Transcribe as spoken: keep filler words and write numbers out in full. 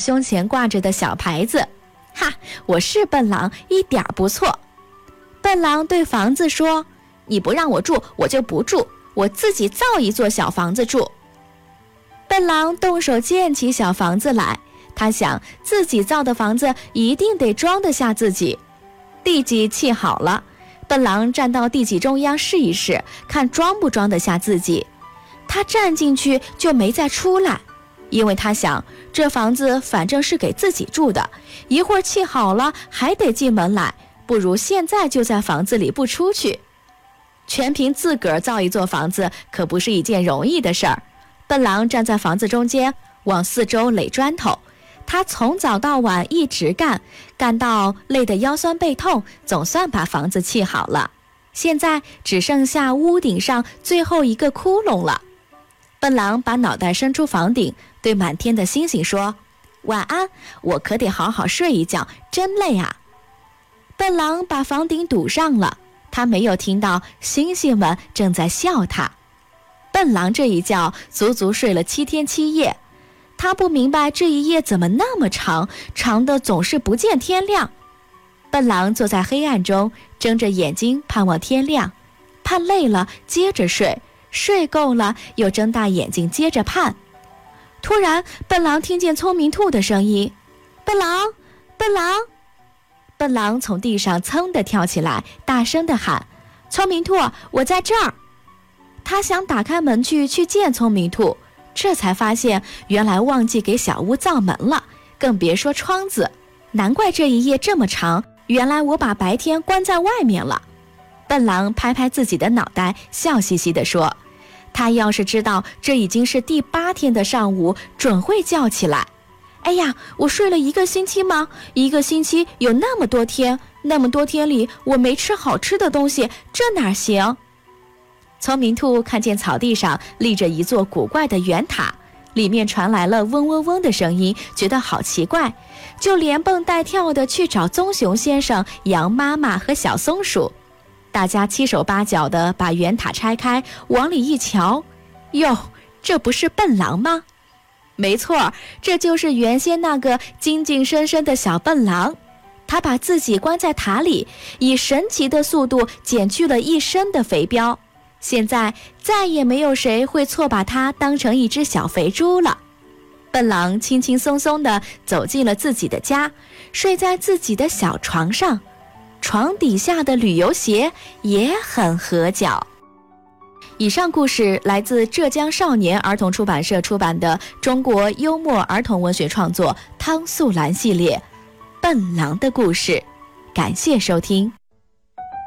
胸前挂着的小牌子，哈，我是笨狼，一点不错。笨狼对房子说，你不让我住，我就不住，我自己造一座小房子住。笨狼动手建起小房子来，他想自己造的房子一定得装得下自己。地基砌好了，笨狼站到地基中央试一试，看装不装得下自己。他站进去就没再出来，因为他想这房子反正是给自己住的，一会儿砌好了还得进门来，不如现在就在房子里不出去。全凭自个儿造一座房子可不是一件容易的事儿。笨狼站在房子中间，往四周垒砖头。他从早到晚一直干，干到累得腰酸背痛，总算把房子砌好了。现在只剩下屋顶上最后一个窟窿了。笨狼把脑袋伸出房顶，对满天的星星说，晚安，我可得好好睡一觉，真累啊。笨狼把房顶堵上了，他没有听到星星们正在笑他。笨狼这一觉足足睡了七天七夜，他不明白这一夜怎么那么长，长的总是不见天亮。笨狼坐在黑暗中，睁着眼睛盼望天亮，盼累了接着睡，睡够了又睁大眼睛接着盼。突然笨狼听见聪明兔的声音，笨狼，笨狼。笨狼从地上噌地跳起来，大声地喊，聪明兔，我在这儿。他想打开门去去见聪明兔，这才发现原来忘记给小屋造门了，更别说窗子。难怪这一夜这么长，原来我把白天关在外面了。笨狼拍拍自己的脑袋，笑嘻嘻地说，他要是知道这已经是第八天的上午，准会叫起来。哎呀，我睡了一个星期吗？一个星期有那么多天，那么多天里我没吃好吃的东西，这哪行？聪明兔看见草地上立着一座古怪的圆塔，里面传来了嗡嗡嗡的声音，觉得好奇怪，就连蹦带跳的去找棕熊先生、羊妈妈和小松鼠。大家七手八脚的把圆塔拆开，往里一瞧，哟，这不是笨狼吗？没错，这就是原先那个精精神神的小笨狼。他把自己关在塔里，以神奇的速度减去了一身的肥膘。现在再也没有谁会错把它当成一只小肥猪了。笨狼轻轻松松地走进了自己的家，睡在自己的小床上，床底下的旅游鞋也很合脚。以上故事来自浙江少年儿童出版社出版的中国幽默儿童文学创作汤素兰系列《笨狼的故事》，感谢收听。